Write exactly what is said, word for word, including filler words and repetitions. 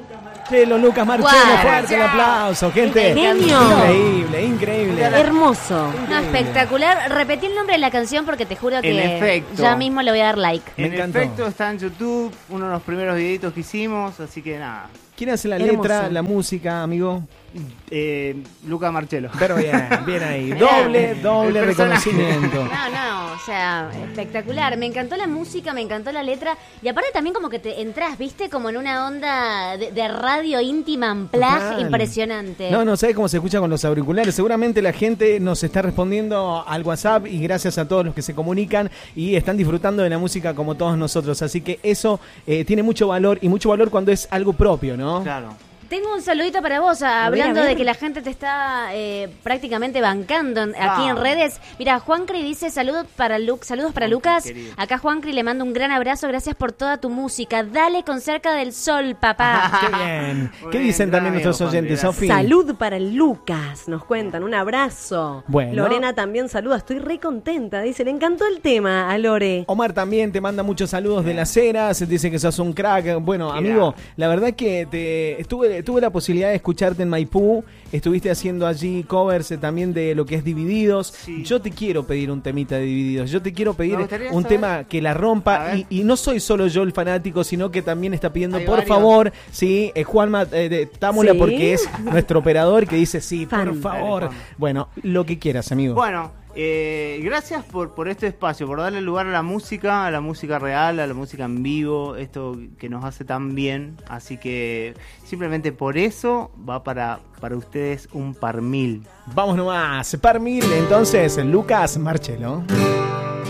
Marcelo, Lucas Marcelo, wow, fuerte el aplauso, gente. Genio. Increíble, increíble. Hermoso. Increíble. No, espectacular. Repetí el nombre de la canción porque te juro que en efecto, ya mismo le voy a dar like. En efecto está en YouTube, uno de los primeros videitos que hicimos, así que nada. ¿Quién hace la Hermoso. letra, la música, amigo? Eh, Luca Marcelo. Pero bien, bien ahí. Doble, doble reconocimiento. No, no, o sea, espectacular. Me encantó la música, me encantó la letra. Y aparte también como que te entras, viste, como en una onda de, de radio íntima, amplaj, impresionante. No, no sabes cómo se escucha con los auriculares. Seguramente la gente nos está respondiendo al WhatsApp y gracias a todos los que se comunican y están disfrutando de la música como todos nosotros. Así que eso eh, tiene mucho valor y mucho valor cuando es algo propio, ¿no? Claro. Tengo un saludito para vos, hablando a ver, a ver. de que la gente te está eh, prácticamente bancando en, aquí Ah. en redes. Mira, Juancri dice saludos para Lu- saludos para Lucas. Querido. Acá Juancri le mando un gran abrazo, gracias por toda tu música. Dale con cerca del sol, papá. Qué bien. Muy ¿Qué bien, dicen gran también amigo, nuestros Juan, oyentes, gracias. Sofi? Salud para el Lucas, nos cuentan, un abrazo. Bueno. Lorena también saluda, estoy re contenta, dice, le encantó el tema a Lore. Omar también te manda muchos saludos de las eras, dice que sos un crack. Bueno, Mira. amigo, la verdad que te estuve tuve la posibilidad de escucharte en Maipú, estuviste haciendo allí covers eh, también de lo que es Divididos. Sí. Yo te quiero pedir un temita de Divididos, yo te quiero pedir Me gustaría un saber. tema que la A rompa ver. y, y no soy solo yo el fanático, sino que también está pidiendo, Hay por varios. favor, sí, eh, Juanma, eh, de- támula ¿Sí? porque es nuestro operador que dice sí, Fan. por favor. Dale, Juanma. Bueno, lo que quieras, amigo. Bueno, eh, gracias por, por este espacio, por darle lugar a la música, a la música real, a la música en vivo, esto que nos hace tan bien. Así que simplemente por eso va para, para ustedes un par mil. Vamos nomás, par mil, entonces, Lucas Marcelo.